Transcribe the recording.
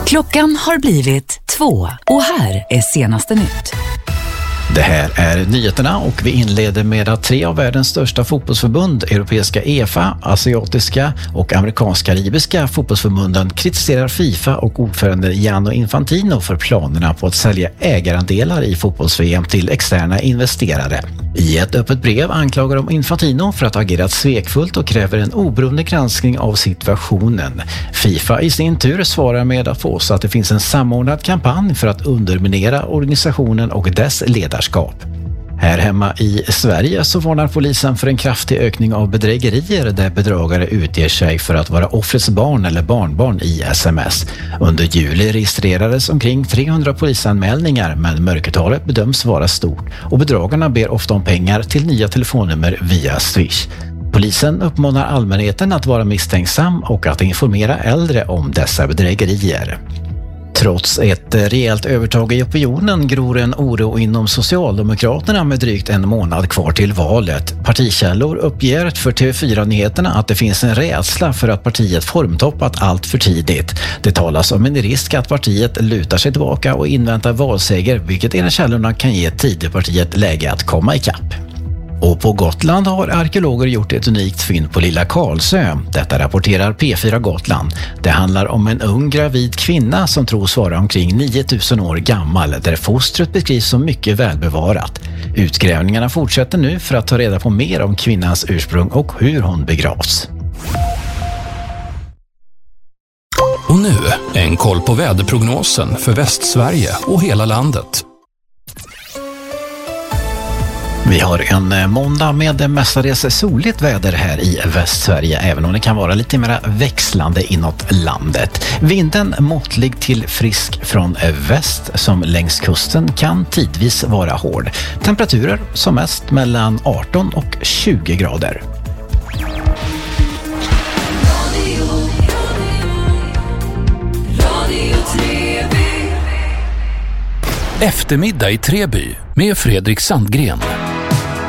Klockan har blivit 2 och här är senaste nytt. Det här är nyheterna och vi inleder med att 3 av världens största fotbollsförbund, europeiska EFA, asiatiska och amerikansk-karibiska fotbollsförbunden kritiserar FIFA och ordförande Gianni Infantino för planerna på att sälja ägarandelar i fotbolls-VM till externa investerare. I ett öppet brev anklagar de Infantino för att ha agerat svekfullt och kräver en oberoende granskning av situationen. FIFA i sin tur svarar med att påstå att det finns en samordnad kampanj för att underminera organisationen och dess ledarskap. Här hemma i Sverige så varnar polisen för en kraftig ökning av bedrägerier där bedragare utger sig för att vara offrets barn eller barnbarn i sms. Under juli registrerades omkring 300 polisanmälningar men mörkertalet bedöms vara stort och bedragarna ber ofta om pengar till nya telefonnummer via Swish. Polisen uppmanar allmänheten att vara misstänksam och att informera äldre om dessa bedrägerier. Trots ett rejält övertag i opinionen gror en oro inom Socialdemokraterna med drygt en månad kvar till valet. Partikällor uppger för TV4-nyheterna att det finns en rädsla för att partiet formtoppat allt för tidigt. Det talas om en risk att partiet lutar sig tillbaka och inväntar valseger, vilket enligt källorna kan ge Tidöpartiet läge att komma ikapp. Och på Gotland har arkeologer gjort ett unikt fynd på Lilla Karlsö. Detta rapporterar P4 Gotland. Det handlar om en ung gravid kvinna som tros vara omkring 9000 år gammal, där fostret beskrivs som mycket välbevarat. Utgrävningarna fortsätter nu för att ta reda på mer om kvinnans ursprung och hur hon begravs. Och nu en koll på väderprognosen för Västsverige och hela landet. Vi har en måndag med mestadels soligt väder här i Västsverige, även om det kan vara lite mer växlande inåt landet. Vinden måttlig till frisk från väst som längs kusten kan tidvis vara hård. Temperaturer som mest mellan 18 och 20 grader. Eftermiddag i Treby med Fredrik Sandgren.